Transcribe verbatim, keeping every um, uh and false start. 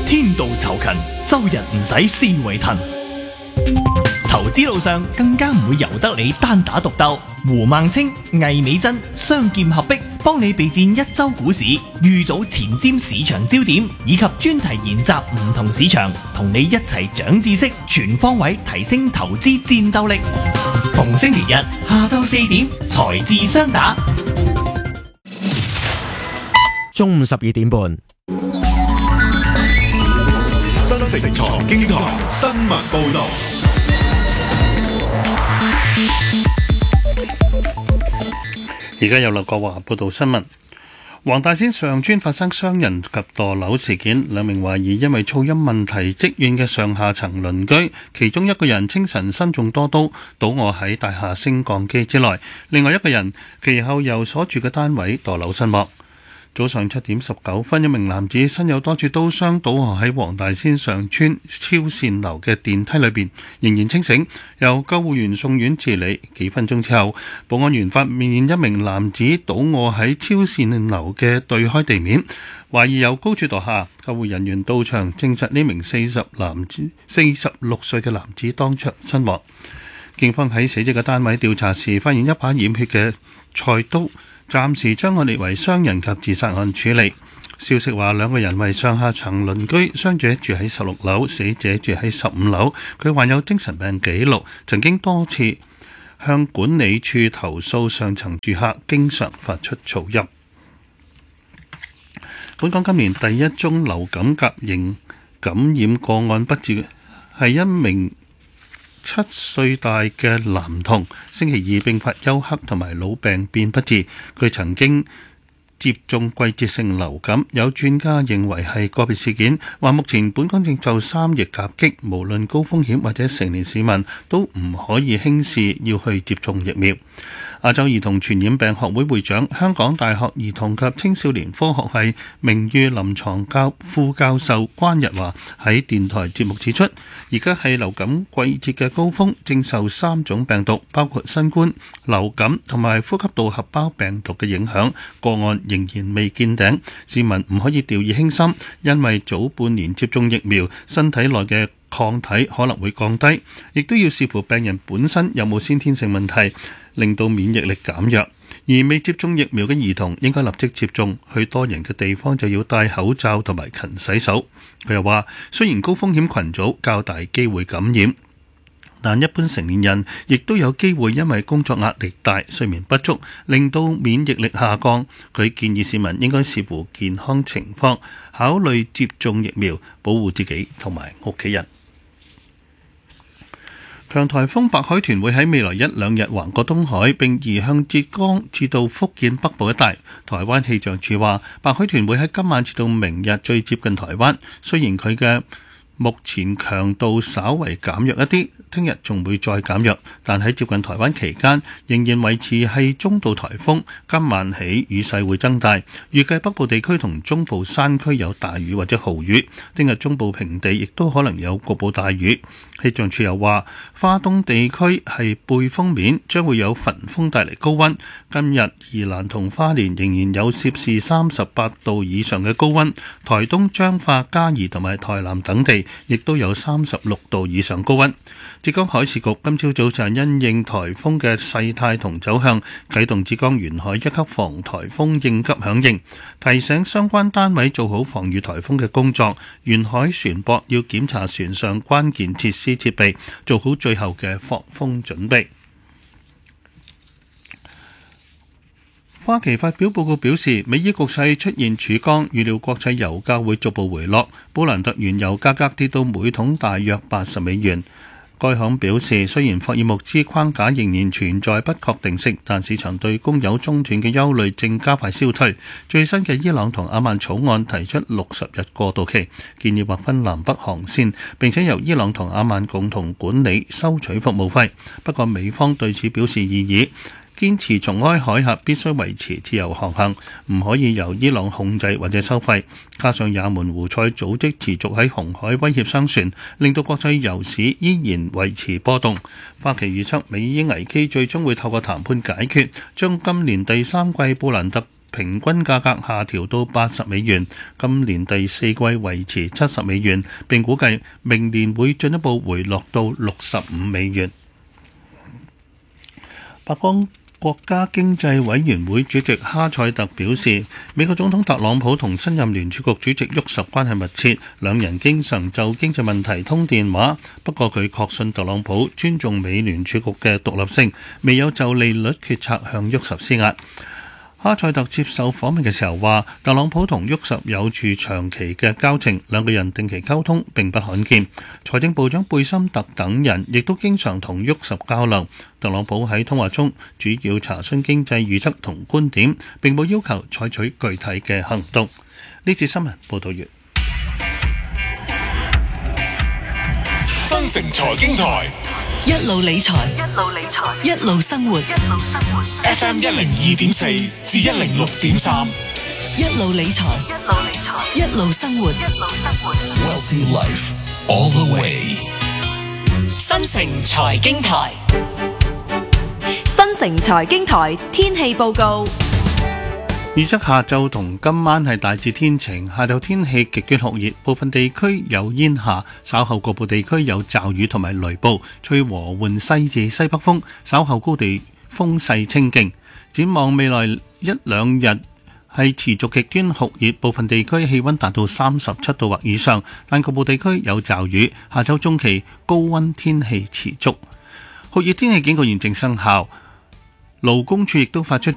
天道酬勤，周日唔使思維騰。投資路上更加唔會由得你單打獨鬥。胡孟青、魏美珍雙劍合璧，幫你備戰一周股市，預早前瞻市場焦點，以及專題研習唔同市場，同你一齊長知識，全方位提升投資戰鬥力。逢星期日下晝四點，財智雙打。 中午十二點半， 新城財經台新聞報道。 而家由劉國華報道新聞。黃大仙上村發生傷人及墮樓事件，兩名懷疑因為噪音問題積怨嘅上下層鄰居，其中一個人清晨身中多刀，倒卧喺大廈升降機之內，另外一個人其後由所住嘅單位墮樓身亡。早上七點十九分，一名男子身有多處刀傷，倒卧喺黃大仙上村超善樓嘅電梯裏邊，仍然清醒，由救護員送院治理。幾分鐘之後，保安員發現一名男子倒卧喺超善樓嘅對開地面，懷疑由高處墮下。救護人員到場證實呢名四十男子四十六歲嘅男子當場身亡。警方喺死者嘅單位調查時，發現一把染血嘅菜刀。暫時將我列為傷人及自殺案處理。消息話，兩個人為上下層鄰居，傷者住喺十六樓，死者住喺十五樓。佢患有精神病記錄，曾經多次向管理處投訴上層住客經常發出噪音。本港今年第一宗流感甲型感染個案不治，係一名七歲大嘅男童，星期二並發休克同埋腦病變不治。佢曾經接種季節性流感，有專家認為係個別事件，話目前本港正就三疫夾擊，無論高風險或者成年市民都唔可以輕視要去接種疫苗。亞洲兒童傳染病學會會長、香港大學兒童及青少年科學系名譽臨床教副教授關日華喺電台節目指出，而家係流感季節嘅高峰，正受三種病毒，包括新冠、流感同埋呼吸道合胞病毒嘅影響，個案仍然未見頂，市民唔可以掉以輕心，因為早半年接種疫苗，身體內嘅抗體可能會降低，亦都要視乎病人本身有冇先天性問題，令到免疫力減弱。而未接種疫苗嘅兒童應該立即接種，去多人嘅地方就要戴口罩同埋勤洗手。佢又話，雖然高風險群組較大機會感染，但一般成年人亦都有機會因為工作壓力大、睡眠不足，令到免疫力下降。佢建議市民應該視乎健康情況，考慮接種疫苗，保護自己同埋屋企人。強颱風白海豚會喺未來一兩日橫過東海，並移向浙江至到福建北部一帶。台灣氣象署話，白海豚會喺今晚至到明日最接近台灣，雖然佢嘅目前強度稍為減弱一啲，聽日仲會再減弱，但喺接近台灣期間仍然維持係中度颱風。今晚起雨勢會增大，預計北部地區同中部山區有大雨或者豪雨，聽日中部平地亦都可能有局部大雨。氣象署又話，花東地區係背風面，將會有焚風帶嚟高溫。今日宜蘭同花蓮仍然有攝氏三十八度以上嘅高溫，台東、彰化、嘉義同埋台南等地亦都有三十六度以上高溫。浙江海事局今朝早就因應颱風嘅勢態同走向，啟動浙江沿海一級防颱風應急響應，提醒相關單位做好防禦颱風嘅工作。沿海船舶要檢查船上關鍵設施設備，做好最後嘅防風準備。花旗發表報告表示，美伊局勢出現曙光，預料國際油價會逐步回落。布蘭特原油價格跌到每桶大約八十美元。該行表示，雖然霍爾木茲框架仍然存在不確定性，但市場對供油中斷嘅憂慮正加快消退。最新嘅伊朗同阿曼草案提出六十日過渡期，建議劃分南北航線，並且由伊朗同阿曼共同管理收取服務費。不過美方對此表示異議，堅持松開海峽必須維持自由航行，唔可以由伊朗控制或者收費。加上也門胡塞組織持續喺紅海威脅商船，令到國際油市依然維持波動。花旗預測美伊危機最終會透過談判解決，將今年第三季布蘭特平均價格下調到八十美元，今年第四季維持七十美元，並估計明年會進一步回落到六十五美元。白宮國家經濟委員會主席哈塞特表示，美國總統特朗普同新任聯儲局主席沃什關係密切，兩人經常就經濟問題通電話。不過佢確信特朗普尊重美聯儲局嘅獨立性，未有就利率決策向沃什施壓。哈塞特接受訪問嘅時候話，特朗普同沃什有住長期嘅交情，兩個人定期溝通並不罕見。財政部長貝森特等人亦都經常同沃什交流。特朗普喺通話中主要查詢經濟預測同觀點，並冇要求採取具體嘅行動。呢節新聞報道完。 新城財經台一路理財，一路理財，一路生活，一路生活。 F M 一零二點四至一零六點三， 一路理財，一路理財，一路生活，一路生活。 Wealthy Life all the way。 新城財經台，新城財經台天氣報告。 預測下晝同今晚係大致天晴，下晝天氣極端酷熱，部分地區有煙霞，稍後局部地區有驟雨同埋雷暴，吹和緩西至西北風，稍後高地風勢清勁。展望未來一兩日係持續極端酷熱，部分地區氣溫達到三十七度或以上，但局部地區有驟雨。下週中期高溫天氣持續，酷熱天氣警告現正生效。勞工處亦都發出